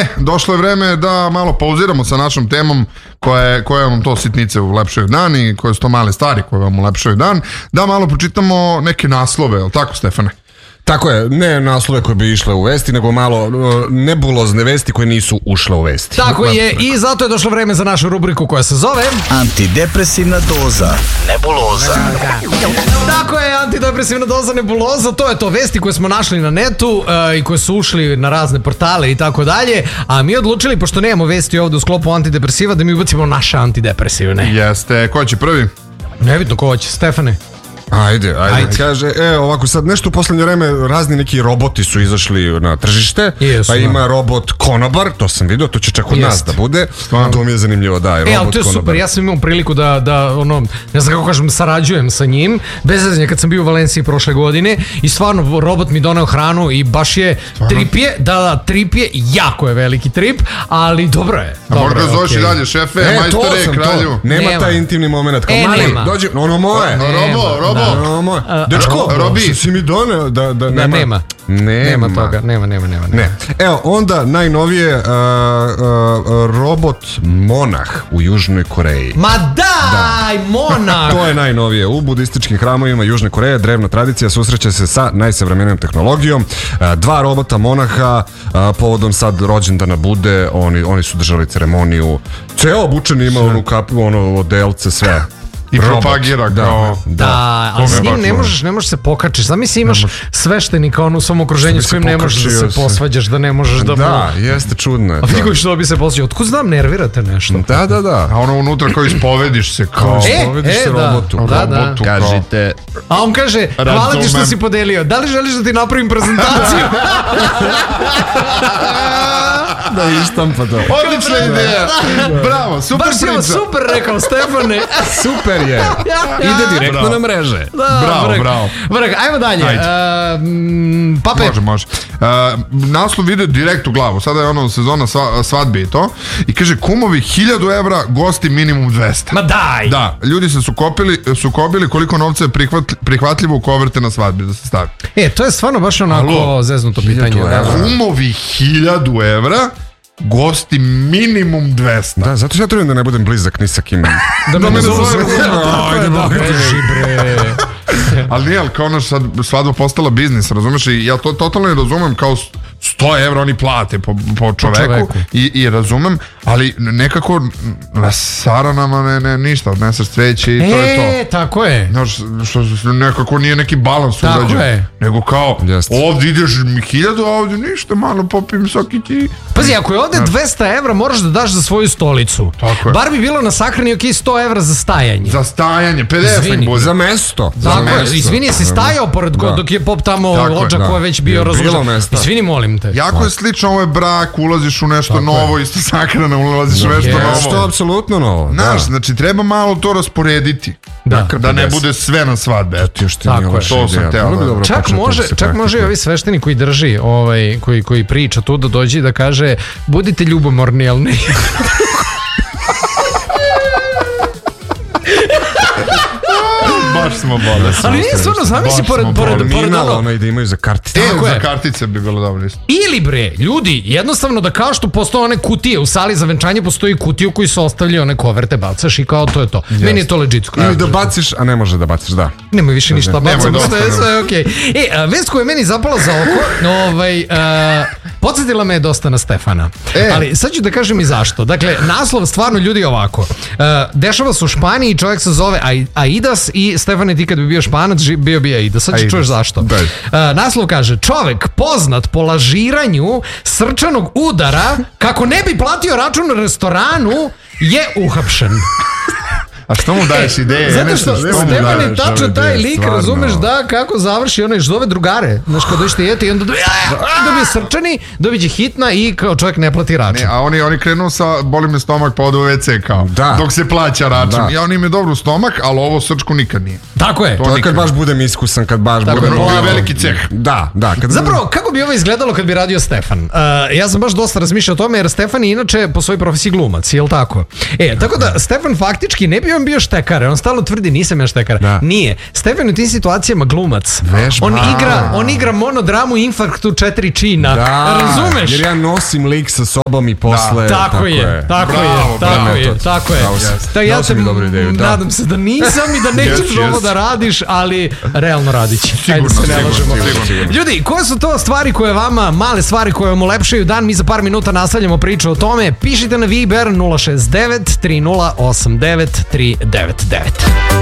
Došlo je vreme da malo pauziramo sa našom temom koja vam to sitnice ulepšaju dan i koje su to male stvari koje vam ulepšaju dan, da malo pročitamo neke naslove, je li tako, Stefane? Tako je, ne naslove koje bi išle u vesti, nego malo nebulozne vesti koje nisu ušle u vesti. Tako je, i zato je došlo vreme za našu rubriku koja se zove Antidepresivna doza nebuloza. Tako je, antidepresivna doza nebuloza, to je to vesti koje smo našli na netu i koje su ušli na razne portale i tako dalje, a mi odlučili, pošto nemamo vesti ovde u sklopu antidepresiva, da mi ubacimo naše antidepresivne. Jeste, ko će prvi? Nebitno ko će, Stefane. Ajde. Kaže, ovako sad nešto u poslednje vreme razni neki roboti su izašli na tržište, pa ima robot konobar, to sam vidio, to će čak od nas da bude. To mi je zanimljivo, da, je robot ali to je konobar. super, ja sam imao priliku da ono, ne znam kako kažem, sarađujem sa njim, bez veznja kad sam bio u Valenciji prošle godine i stvarno robot mi doneo hranu i baš je, trip je, jako je veliki trip, ali dobro je. Možda zoveš i dalje, šefe, majstore, kralju. Nema taj intimni moment, kao mali, dođi, ono moje. Robo. Dečko, Robi, si mi doneo da nema. Nema toga, nema. Ne. Evo, onda najnovije robot monah u Južnoj Koreji. Ma daj, monah! To je najnovije. U budističkim hramovima Južne Koreje drevna tradicija susreće se sa najsavremenijom tehnologijom. 2 robota monaha povodom sad rođendana Bude, oni su držali ceremoniju. Ceo obučen ima onu kapu, ono odelce, sve. I propagira kao... Da, ali s njim ne možeš se pokačiš. Zamisli imaš sveštenika u svom okruženju s kojim ne možeš da se posvađaš, da ne možeš da... Da, jeste čudno. A vidi koji što bi se posvađao. Otkud znam, nervirate nešto. Da. A ono unutra kao ispovediš se kao... Ispovediš se robotu. Da. Kažite... A on kaže, hvala ti što si podelio. Da li želiš da ti napravim prezentaciju? Da ištampa to. Odlična ideja. Bravo, super priča. Baš je super rekao, Stefane. Super je. Ide direktno na mreže. Bravo. Ajmo dalje. Pape. Može. Naslov ide direkt u glavu. Sada je ono sezona svadbe i to. I kaže, kumovi 1000 evra, gosti minimum 200. Ma daj. Da, ljudi se sukobili koliko novca je prihvatljivo u koverte na svadbi da se stavi. To je stvarno baš onako zeznuto pitanje. Kumovi 1000 evra, gosti minimum 200. Da, zato što ja trebam da ne budem blizak ni sa kim. Da me zove. Ali nije, kao ono svadba postala biznis, razumeš? I ja to totalno ne razumem, kao 100 evra oni plate po čoveku. I razumem, ali nekako na saranama ništa, odneseš cveće i to je to. Tako je. Znaš, što nekako nije neki balans urađen. Nego kao, ovdje ideš 1000, a ovdje ništa, malo popijem soki ti. Pazi, ako je ovdje 200 evra, moraš da daš za svoju stolicu. Bar bi bilo na sahrani 100 evra za stajanje. Za stajanje, 50 bude. Za mesto. Izvini, jesi stajao pored dok je pop tamo ođak koji je već bio razužen. Izvini, molim te. Jako je slično, ovo je brak, ulaziš u nešto novo, isto sahrana, ulaziš u nešto novo. Što je apsolutno novo. Znaš, znači treba malo to rasporediti. Da ne bude sve na svadbe. Tako je. To sam teo. Čak može i ovi sveštenik koji drži, koji priča tu da dođe i da kaže, budite ljubomorni, ali ne. Baš smo bolesni. Ali nije stvarno, zamisli pored ono i da imaju za kartice. Za kartice bi bilo dobro isto. Ili bre, ljudi, jednostavno da kao što postoje one kutije, u sali za venčanje postoji kutiju koji su ostavljali one koverte, bacaš i kao to je to. Meni je to legit. Ili da baciš, a ne može da baciš, da. Nemoj više ništa bacam, sve je okej. Vest koja je meni zapala za oko, podsjetila me je dosta na Stefana. Ali sad ću da kažem i zašto. Dakle, naslov stvarno ljudi ovako. Dešava se u Španiji, čovjek se zove Aidas i Stefane, ti kad bi bio Španac, bio bi Aidas. Sad ću čuješ zašto. Naslov kaže, čovjek poznat po lažiranju srčanog udara kako ne bi platio račun u restoranu je uhapšen. A što mu daješ ideje? Zato što Stefan je tačno taj lik, razumeš da kako završi onaj zove drugare. Znaš, kad dođete jeti i onda dobije srčani, dobiđe hitna i kao čovjek ne plati račun. A oni krenu sa boli me stomak pa odu u WC kao. Dok se plaća račun. Ja oni imaju dobru stomak, ali ovo srčku nikad nije. Tako je. To kad baš budem iskusan, kad baš budem... veliki ceh. Da. Zapravo, kako bi ovo izgledalo kad bi radio Stefan? Ja sam baš dosta razmišljao o tome jer Stefan je inače po svojoj profesiji glumac, jel tako? Tako da Stefan faktički ne bi on bio štekar, on stalno tvrdi nisam ja štekar. Da. Nije. Stefan u tim situacijama glumac. Vežba. On igra monodramu Infarkt u 4 čina. Da, razumeš? jer ja nosim lik sa sobom i posle... Tako je. Ja te nadam se da nisam i da nećeš ovo da radiš, ali realno radit će. Sigurno. Ljudi, koje su to stvari koje vama, male stvari koje vam ulepšaju dan? Mi za par minuta nastavljamo priču o tome. Pišite na Viber 069 3089 399.